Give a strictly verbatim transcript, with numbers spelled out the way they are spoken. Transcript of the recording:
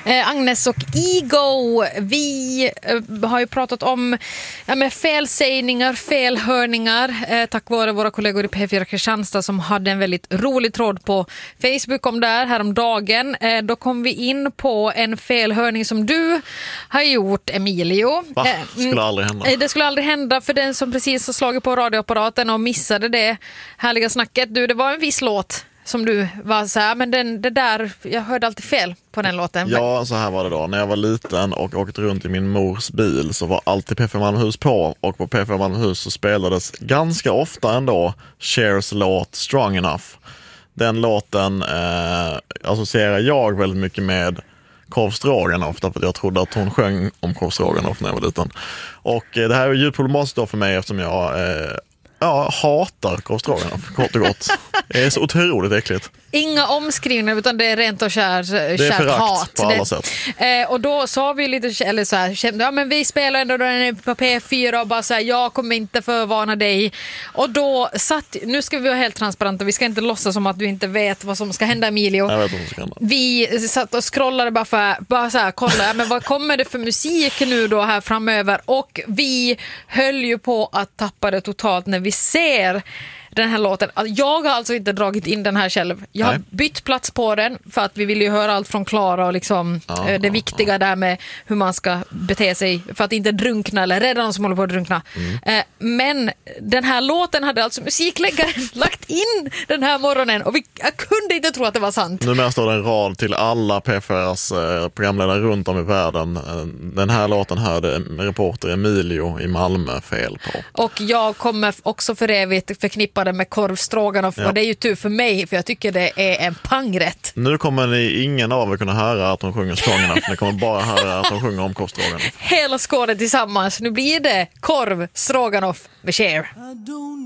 Eh, Agnes och Ego, vi eh, har ju pratat om ja, med felsägningar, felhörningar eh, tack vare våra kollegor i P fyra Kristianstad som hade en väldigt rolig tråd på Facebook om det här häromdagen. Eh, då kom vi in på en felhörning som du har gjort, Emilio. Va? Det skulle aldrig hända. Eh, det skulle aldrig hända för den som precis har slagit på radioapparaten och missade det härliga snacket. Du, det var en viss låt som du var så här, men den, det där, jag hörde alltid fel på den låten. Ja, så här var det då. När jag var liten och åkte runt i min mors bil så var alltid P fyra Malmöhus på. Och på P fyra Malmöhus så spelades ganska ofta ändå Chers låt Strong Enough. Den låten eh, associerar jag väldigt mycket med Korv Stroganoff, därför att jag trodde att hon sjöng om Korv Stroganoff när jag var liten. Och eh, det här är ju problematiskt då för mig eftersom jag eh, ja, hatar Korv Stroganoff, kort och gott. Det är så otroligt äckligt. Inga omskrivningar utan det är rent och kär, det är kärt hat. På alla det, sätt. Eh, och då sa vi lite, eller så här, ja men vi spelar ändå den på P fyra och bara så här, jag kommer inte förvarna dig. Och då satt, nu ska vi vara helt transparenta, vi ska inte låtsas som att du inte vet vad som ska hända, Emilio. Jag vet vad som ska hända. Vi satt och scrollade bara för bara så här, kolla, men vad kommer det för musik nu då här framöver? Och vi höll ju på att tappa det totalt när vi ser den här låten. Jag har alltså inte dragit in den här själv. Jag har Nej. bytt plats på den för att vi vill ju höra allt från Klara och liksom ja, det ja, viktiga ja. där med hur man ska bete sig för att inte drunkna eller rädda någon som håller på att drunkna. Mm. Men den här låten hade alltså musikläggaren lagt in den här morgonen och vi, jag kunde inte tro att det var sant. Nu står det en rad till alla P fyras programledare runt om i världen. Den här låten hörde reporter Emilio i Malmö fel på. Och jag kommer också för evigt förknippa med korvstroganoff ja. och det är ju tur för mig för jag tycker det är en pangrätt. Nu kommer ni ingen av er kunna höra att de sjunger stroganoff. Ni kommer bara höra att de sjunger om korvstroganoff. Hela skådet tillsammans. Nu blir det korvstroganoff med Cher.